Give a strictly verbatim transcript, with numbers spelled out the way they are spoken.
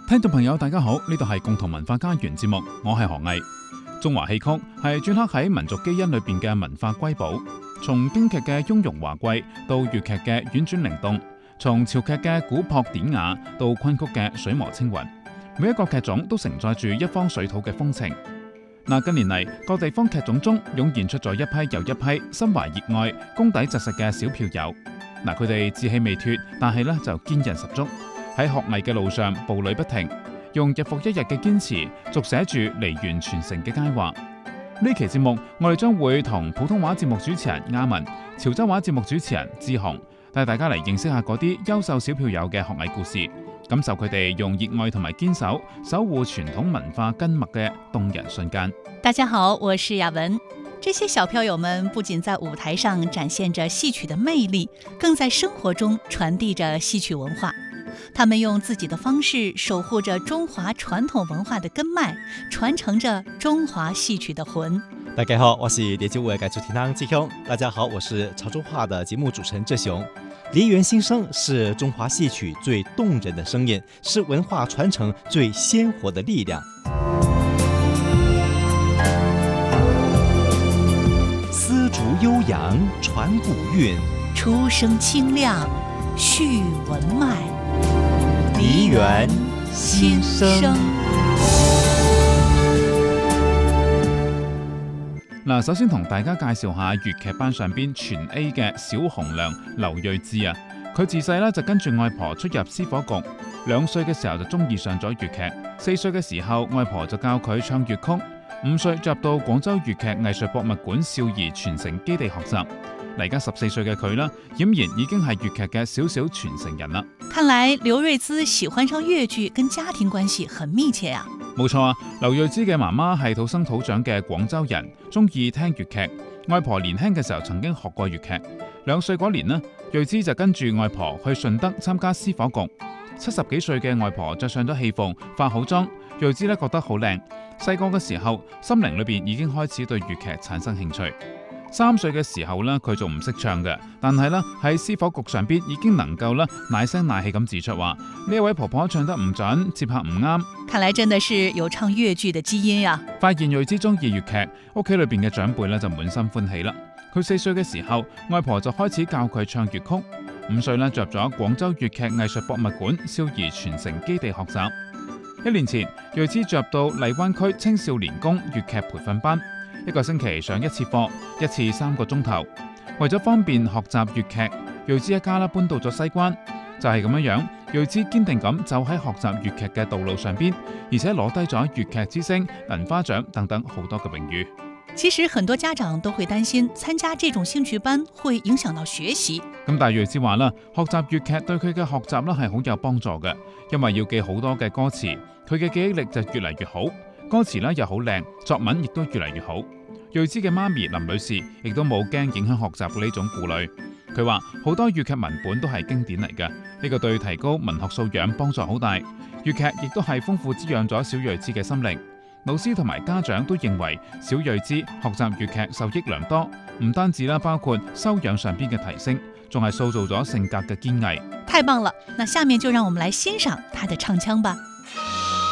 聽眾朋友大家好，呢度係共同文化家園節目，我係何毅。中華戲曲係鐫刻喺民族基因裏邊嘅文化瑰寶，從京劇嘅雍容華貴到粵劇嘅婉轉靈動，從潮劇嘅古樸典雅到昆曲嘅水磨青雲，每一個劇種都承載住一方水土嘅風情。嗱，近年嚟各地方劇種中湧現出咗一批又一批心懷熱愛、功底紮實嘅小票友。嗱，佢哋志氣未脫，但係咧就堅韌十足，喺學藝嘅路上步履不停，用日復一日嘅堅持，續寫住梨園傳承嘅佳話。呢期節目我哋將會同普通話節目主持人阿文、潮州話節目主持人志雄帶大家嚟認識下嗰啲優秀小票友嘅學藝故事，感受佢哋用熱愛同埋堅守守護傳統文化根脈嘅動人瞬間。 大家好，我是雅文。這些小票友們不僅在舞台上展現着戲曲的魅力，更在生活中傳遞着戲曲文化。他們用自己的方式守護着中華傳統文化的根脈，傳承着中華戲曲的魂。 大家好，我是蝶之舞嘅主持人志雄。大家好，我是潮州話的節目主持人志雄。梨園新聲是中華戲曲最動人的聲音，是文化傳承最鮮活的力量。絲竹悠揚傳古韻， 出聲清亮續文脈。 梨園新聲。 嗱，首先同大家介紹下粵劇班上邊全 A 嘅小紅娘劉瑞芝啊。佢自細咧就跟住外婆出入絲火局，兩歲嘅時候就中意上咗粵劇，四歲嘅時候外婆就教佢唱粵曲，五歲入到廣州粵劇藝術博物館少兒傳承基地學習。嚟而家十四歲嘅佢啦，儼然已經係粵劇嘅小小傳承人啦。 看來劉瑞芝喜歡上粵劇跟家庭關係很密切啊。 冇錯啊，劉瑞芝嘅媽媽係土生土長嘅廣州人，中意聽粵劇。外婆年輕嘅時候曾經學過粵劇，兩歲嗰年呢，瑞芝就跟住外婆去順德參加絲火局。七十幾歲嘅外婆着上咗戲服，化好妝，瑞芝咧覺得好靚。細個嘅時候，心靈裏邊已經開始對粵劇產生興趣。三歲嘅時候呢，佢仲唔識唱嘅，但係呢，喺絲火局上邊已經能夠咧奶聲奶氣咁指出話呢位婆婆唱得唔準，接拍唔啱。 看來真的是有唱粵劇的基因啊！ 發現瑞芝中意粵劇，屋企裏邊嘅長輩咧就滿心歡喜啦。佢四歲嘅時候，外婆就開始教佢唱粵曲。五歲呢，入咗廣州粵劇藝術博物館少兒傳承基地學習。一年前，瑞芝入到荔灣區青少年宮粵劇培訓班。一個星期上一次課，一次三個鐘頭。為咗方便學習粵劇，瑞芝一家啦搬到咗西關。就係咁樣樣，瑞芝堅定咁走喺學習粵劇嘅道路上邊，而且攞低咗粵劇之星、銀花獎等等好多嘅榮譽。 其實很多家長都會擔心參加這種興趣班會影響到學習。咁但係瑞芝話啦，學習粵劇對佢嘅學習啦係好有幫助嘅，因為要記好多嘅歌詞，佢嘅記憶力就越嚟越好，歌詞咧又好靚，作文亦都越嚟越好。瑞芝嘅媽咪林女士亦都冇驚影響學習嘅呢種顧慮。佢話好多粵劇文本都係經典嚟嘅，呢個對提高文學素養幫助好大。粵劇亦都係豐富滋養咗小瑞芝嘅心靈。老師同埋家長都認為小瑞芝學習粵劇受益良多，唔單止啦，包括修養上邊嘅提升，仲係塑造咗性格嘅堅毅。 太棒了！那下面就讓我們來欣賞她的唱腔吧。